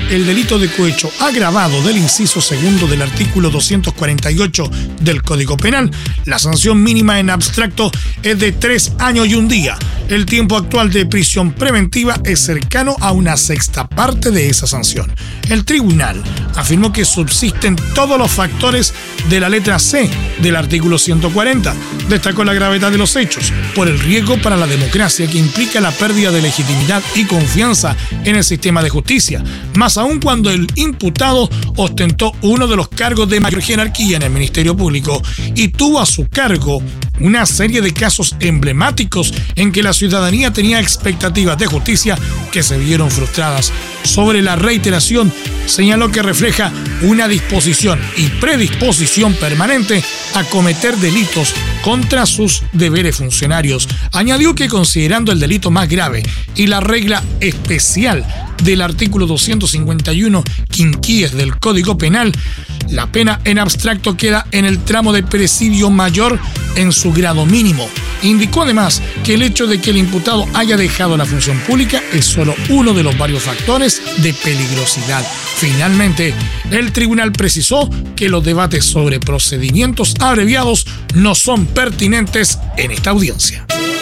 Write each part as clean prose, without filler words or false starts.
el delito de cohecho agravado del inciso segundo del artículo 248 del Código Penal. La sanción mínima en abstracto es de 3 años y 1 día. El tiempo actual de prisión preventiva es cercano a una sexta parte de esa sanción. El tribunal afirmó que subsisten todos los factores de la letra C del artículo 140. Destacó la gravedad de los hechos por el riesgo para la democracia que implica la pérdida de legitimidad y confianza en el sistema de justicia, más aún cuando el imputado ostentó uno de los cargos de mayor jerarquía en el Ministerio Público y tuvo a su cargo una serie de casos emblemáticos en que la ciudadanía tenía expectativas de justicia que se vieron frustradas. Sobre la reiteración, señaló que refleja una disposición y predisposición permanente a cometer delitos contra sus deberes funcionarios. Añadió que considerando el delito más grave y la regla especial del artículo 251 quinquies del Código Penal, la pena en abstracto queda en el tramo de presidio mayor en su grado mínimo. Indicó además que el hecho de que el imputado haya dejado la función pública es solo uno de los varios factores de peligrosidad. Finalmente, el tribunal precisó que los debates sobre procedimientos abreviados no son pertinentes en esta audiencia.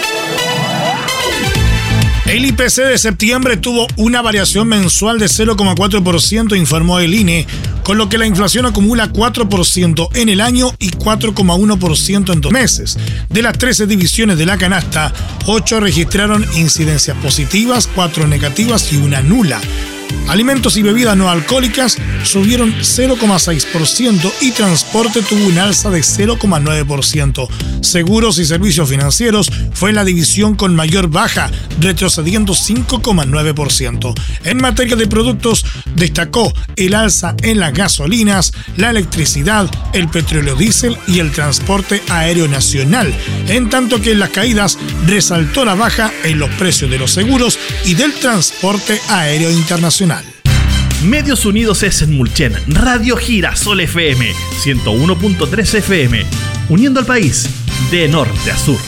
El IPC de septiembre tuvo una variación mensual de 0,4%, informó el INE, con lo que la inflación acumula 4% en el año y 4,1% en 2 meses. De las 13 divisiones de la canasta, 8 registraron incidencias positivas, 4 negativas y 1 nula. Alimentos y bebidas no alcohólicas subieron 0,6% y transporte tuvo un alza de 0,9%. Seguros y servicios financieros fue la división con mayor baja, retrocediendo 5,9%. En materia de productos, destacó el alza en las gasolinas, la electricidad, el petróleo diésel y el transporte aéreo nacional, en tanto que en las caídas resaltó la baja en los precios de los seguros y del transporte aéreo internacional. Medios Unidos es en Mulchen, Radio Girasol FM, 101.3 FM, uniendo al país de norte a sur.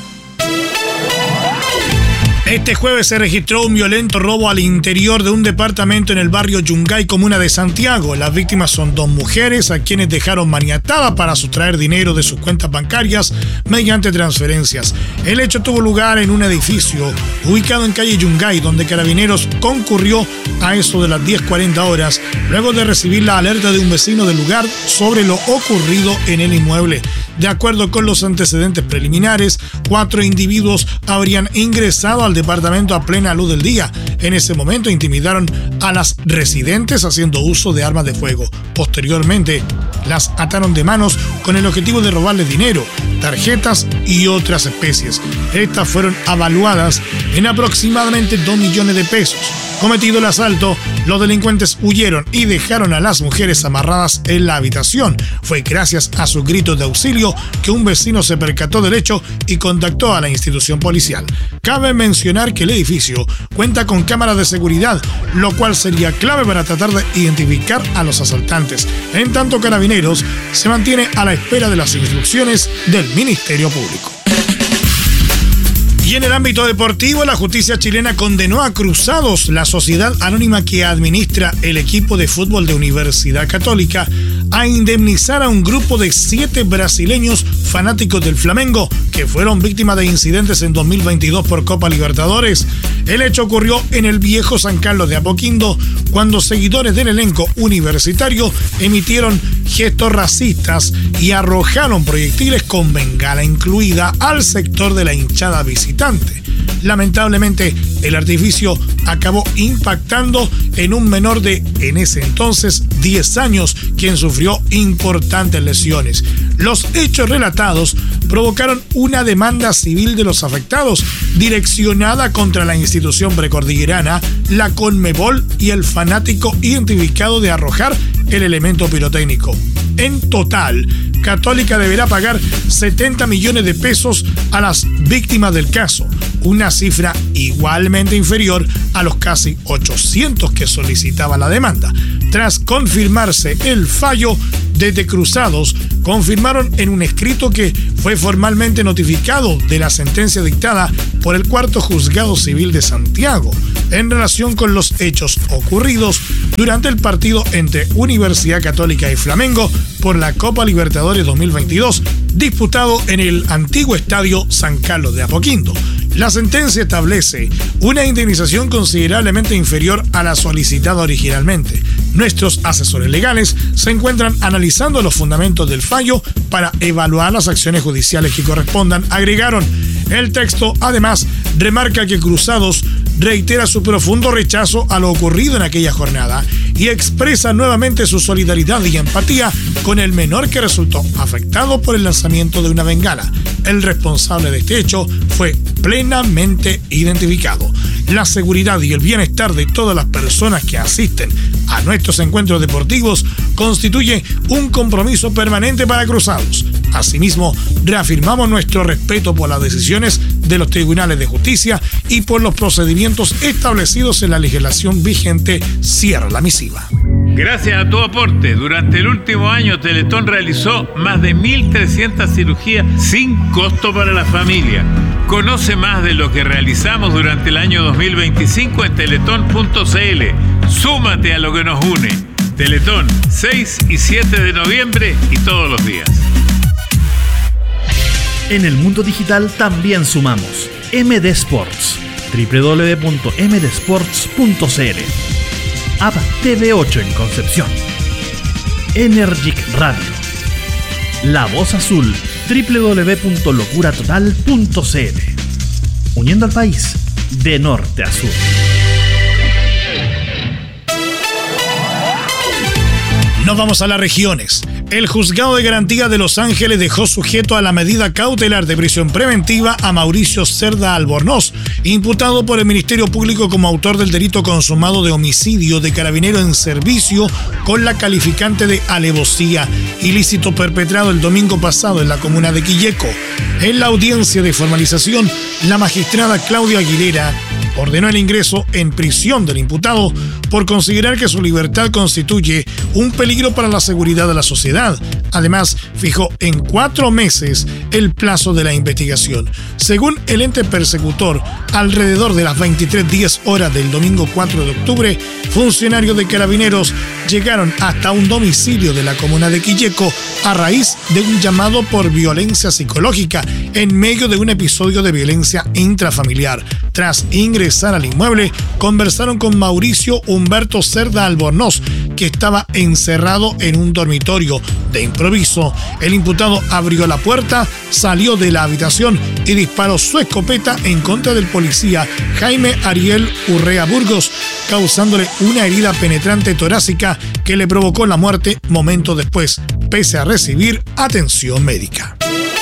Este jueves se registró un violento robo al interior de un departamento en el barrio Yungay, comuna de Santiago. Las víctimas son 2 mujeres a quienes dejaron maniatada para sustraer dinero de sus cuentas bancarias mediante transferencias. El hecho tuvo lugar en un edificio ubicado en calle Yungay, donde Carabineros concurrió a eso de las 10:40 horas, luego de recibir la alerta de un vecino del lugar sobre lo ocurrido en el inmueble. De acuerdo con los antecedentes preliminares, 4 individuos habrían ingresado al departamento a plena luz del día. En ese momento intimidaron a las residentes haciendo uso de armas de fuego. Posteriormente, las ataron de manos con el objetivo de robarles dinero, tarjetas y otras especies. Estas fueron avaluadas en aproximadamente 2 millones de pesos. Cometido el asalto, los delincuentes huyeron y dejaron a las mujeres amarradas en la habitación. Fue gracias a sus gritos de auxilio que un vecino se percató del hecho y contactó a la institución policial. Cabe mencionar que el edificio cuenta con cámaras de seguridad, lo cual sería clave para tratar de identificar a los asaltantes. En tanto, Carabineros se mantiene a la espera de las instrucciones del Ministerio Público. Y en el ámbito deportivo, la justicia chilena condenó a Cruzados, la sociedad anónima que administra el equipo de fútbol de Universidad Católica, a indemnizar a un grupo de 7 brasileños fanáticos del Flamengo que fueron víctimas de incidentes en 2022 por Copa Libertadores. El hecho ocurrió en el viejo San Carlos de Apoquindo, cuando seguidores del elenco universitario emitieron gestos racistas y arrojaron proyectiles con bengala incluida al sector de la hinchada visitante. Lamentablemente, el artificio acabó impactando en un menor de, en ese entonces, 10 años, quien sufrió importantes lesiones. Los hechos relatados provocaron una demanda civil de los afectados, direccionada contra la institución precordillerana, la Conmebol y el fanático identificado de arrojar el elemento pirotécnico. En total, Católica deberá pagar 70 millones de pesos a las víctimas del caso, una cifra igualmente inferior a los casi 800 que solicitaba la demanda. Tras confirmarse el fallo, desde Cruzados confirmaron en un escrito que fue formalmente notificado de la sentencia dictada por el 4º Juzgado Civil de Santiago. en relación con los hechos ocurridos durante el partido entre Universidad Católica y Flamengo por la Copa Libertadores 2022, disputado en el antiguo estadio San Carlos de Apoquindo. La sentencia establece una indemnización considerablemente inferior a la solicitada originalmente. Nuestros asesores legales se encuentran analizando los fundamentos del fallo para evaluar las acciones judiciales que correspondan, agregaron. El texto, además, remarca que Cruzados reitera su profundo rechazo a lo ocurrido en aquella jornada y expresa nuevamente su solidaridad y empatía con el menor que resultó afectado por el lanzamiento de una bengala. El responsable de este hecho fue plenamente identificado. La seguridad y el bienestar de todas las personas que asisten a nuestros encuentros deportivos constituye un compromiso permanente para Cruzados. Asimismo, reafirmamos nuestro respeto por las decisiones de los tribunales de justicia y por los procedimientos establecidos en la legislación vigente. Cierra la misiva. Gracias a tu aporte, durante el último año Teletón realizó más de 1.300 cirugías sin costo para la familia. Conoce más de lo que realizamos durante el año 2025 en teletón.cl. Súmate a lo que nos une. Teletón, 6 y 7 de noviembre y todos los días. En el mundo digital también sumamos MD Sports, www.mdsports.cl, App TV8 en Concepción, Energic Radio, La Voz Azul, www.locuratotal.cl, uniendo al país de norte a sur. Nos vamos a las regiones. El Juzgado de Garantía de Los Ángeles dejó sujeto a la medida cautelar de prisión preventiva a Mauricio Cerda Albornoz, imputado por el Ministerio Público como autor del delito consumado de homicidio de carabinero en servicio con la calificante de alevosía, ilícito perpetrado el domingo pasado en la comuna de Quilleco. En la audiencia de formalización, la magistrada Claudia Aguilera ordenó el ingreso en prisión del imputado por considerar que su libertad constituye un peligro para la seguridad de la sociedad. Además, fijó en 4 meses el plazo de la investigación. Según el ente persecutor, alrededor de las 23:10 horas del domingo 4 de octubre, funcionarios de Carabineros llegaron hasta un domicilio de la comuna de Quilleco a raíz de un llamado por violencia psicológica en medio de un episodio de violencia intrafamiliar. Tras ingresar al inmueble, conversaron con Mauricio Humberto Cerda Albornoz, que estaba encerrado en un dormitorio. De improviso, el imputado abrió la puerta, salió de la habitación y disparó su escopeta en contra del policía Jaime Ariel Urrea Burgos, causándole una herida penetrante torácica que le provocó la muerte momentos después, pese a recibir atención médica.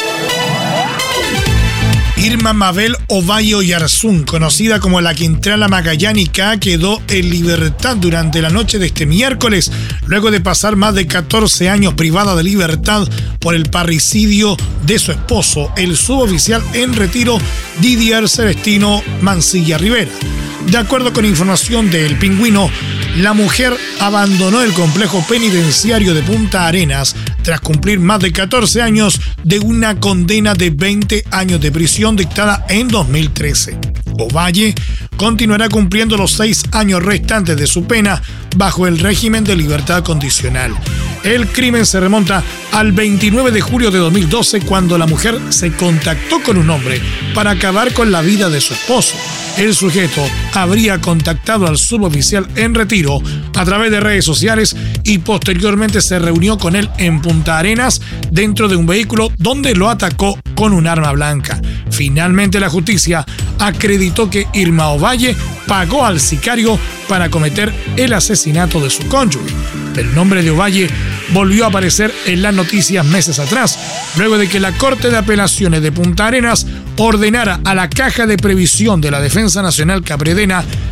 Irma Mabel Ovalle Oyarzún, conocida como la Quintrala Magallánica, quedó en libertad durante la noche de este miércoles, luego de pasar más de 14 años privada de libertad por el parricidio de su esposo, el suboficial en retiro Didier Celestino Mancilla Rivera. De acuerdo con información de El Pingüino, la mujer abandonó el complejo penitenciario de Punta Arenas tras cumplir más de 14 años de una condena de 20 años de prisión dictada en 2013. Ovalle continuará cumpliendo los 6 años restantes de su pena bajo el régimen de libertad condicional. El crimen se remonta al 29 de julio de 2012, cuando la mujer se contactó con un hombre para acabar con la vida de su esposo. El sujeto habría contactado al suboficial en retiro a través de redes sociales y posteriormente se reunió con él en Punta Arenas dentro de un vehículo donde lo atacó con un arma blanca. Finalmente, la justicia acreditó que Irma Ovalle pagó al sicario para cometer el asesinato de su cónyuge. El nombre de Ovalle volvió a aparecer en las noticias meses atrás, luego de que la Corte de Apelaciones de Punta Arenas ordenara a la Caja de Previsión de la Defensa Nacional Capredena